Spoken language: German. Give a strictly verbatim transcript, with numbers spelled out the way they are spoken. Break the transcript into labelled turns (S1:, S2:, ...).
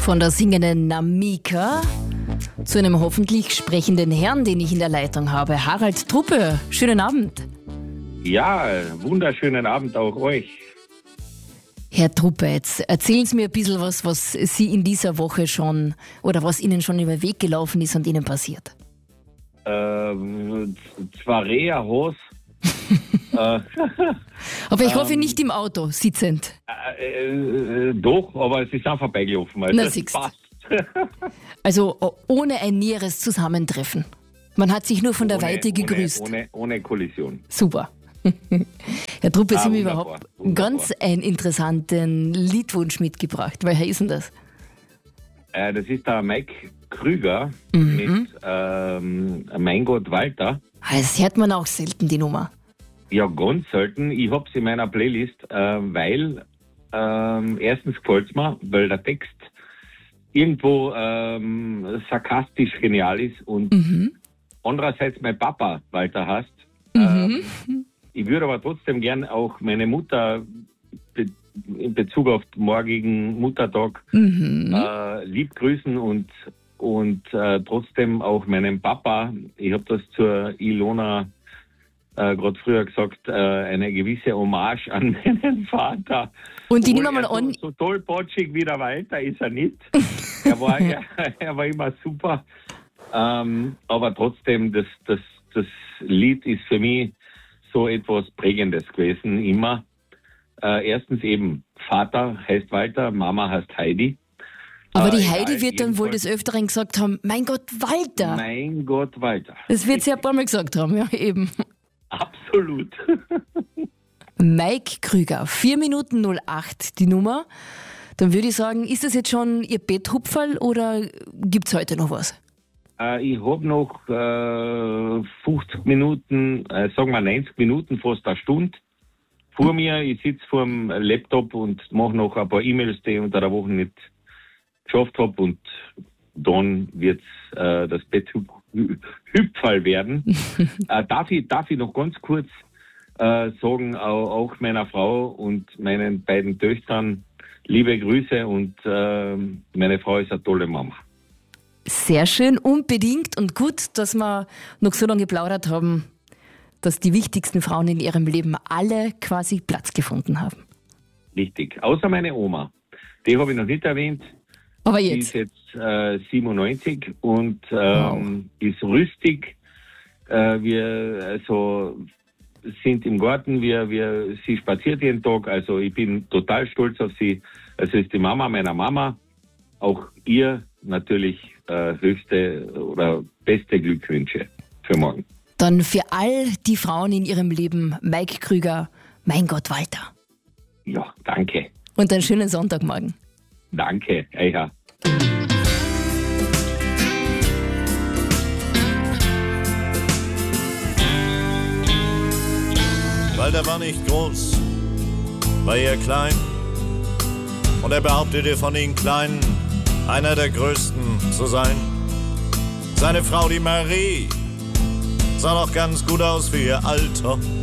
S1: Von der singenden Namika zu einem hoffentlich sprechenden Herrn, den ich in der Leitung habe. Harald Truppe, schönen Abend.
S2: Ja, wunderschönen Abend auch euch.
S1: Herr Truppe, jetzt erzählen Sie mir ein bisschen was, was Sie in dieser Woche schon oder was Ihnen schon über den Weg gelaufen ist und Ihnen passiert.
S2: Ähm, zwar Rea Hos. äh,
S1: aber ich hoffe
S2: ähm,
S1: nicht im Auto, sitzend.
S2: Äh, äh, doch, aber sie sind vorbeigelaufen. Also
S1: Na, siehst. Also ohne ein näheres Zusammentreffen. Man hat sich nur von der
S2: ohne,
S1: Weite gegrüßt.
S2: Ohne, ohne, ohne Kollision.
S1: Super. Herr Truppe,
S2: ah,
S1: Sie haben mir
S2: wunderbar,
S1: überhaupt
S2: wunderbar.
S1: ganz einen interessanten Liedwunsch mitgebracht. Welcher ist denn das?
S2: Äh, das ist der Mike Krüger
S1: Mhm.
S2: mit ähm, Mein Gott Walter.
S1: Das hört man auch selten, die Nummer.
S2: Ja, ganz selten. Ich hab's in meiner Playlist, äh, weil ähm, erstens gefällt's mir, weil der Text irgendwo ähm, sarkastisch genial ist und
S1: Mhm.
S2: andererseits mein Papa Walter heißt.
S1: Mhm.
S2: Ähm, ich würde aber trotzdem gern auch meine Mutter be- in Bezug auf den morgigen Muttertag
S1: Mhm.
S2: äh, lieb grüßen und, und äh, trotzdem auch meinem Papa, ich habe das zur Ilona äh, gerade früher gesagt, äh, eine gewisse Hommage an meinen Vater.
S1: Und die
S2: Obwohl
S1: nehmen wir mal
S2: er
S1: an.
S2: So, so tollpatschig wie der Walter ist er nicht. er, war, er, er war immer super. Ähm, aber trotzdem, das, das, das Lied ist für mich so etwas Prägendes gewesen, immer. Äh, erstens eben, Vater heißt Walter, Mama heißt Heidi.
S1: Aber die
S2: Äh,
S1: Heidi
S2: egal,
S1: wird dann wohl
S2: jedenfalls-
S1: des Öfteren gesagt haben, mein Gott, Walter.
S2: Mein Gott, Walter.
S1: Das wird sie ein paar Mal gesagt haben, ja eben.
S2: Absolut.
S1: Mike Krüger, vier Minuten null acht die Nummer. Dann würde ich sagen, ist das jetzt schon Ihr Betthupferl oder gibt es heute noch was?
S2: äh, ich habe noch äh, fünfzig Minuten, äh, sagen wir neunzig Minuten, fast eine Stunde vor mir. Ich sitze vor dem Laptop und mache noch ein paar E-Mails, die ich unter der Woche nicht geschafft habe, und dann wird äh, das Betthupferl werden. äh, darf, ich, darf ich noch ganz kurz äh, sagen, auch, auch meiner Frau und meinen beiden Töchtern liebe Grüße, und äh, meine Frau ist eine tolle Mama.
S1: Sehr schön, unbedingt und gut, dass wir noch so lange geplaudert haben, dass die wichtigsten Frauen in ihrem Leben alle quasi Platz gefunden haben.
S2: Richtig. Außer meine Oma. Die habe ich noch nicht erwähnt.
S1: Aber
S2: Die
S1: jetzt,
S2: ist jetzt äh, siebenundneunzig und ähm, ist rüstig. Äh, wir also sind im Garten, wir, wir, sie spaziert jeden Tag. Also ich bin total stolz auf sie. Also ist die Mama meiner Mama. Auch ihr natürlich äh, höchste oder beste Glückwünsche für morgen.
S1: dann für all die Frauen in ihrem Leben, Mike Krüger, mein Gott, Walter.
S2: Ja, danke.
S1: Und einen schönen Sonntagmorgen.
S2: Danke. Ja.
S3: Walter war nicht groß, war eher klein. Und er behauptete von den Kleinen, einer der Größten zu sein. Seine Frau, die Marie, sah noch ganz gut aus für ihr Alter.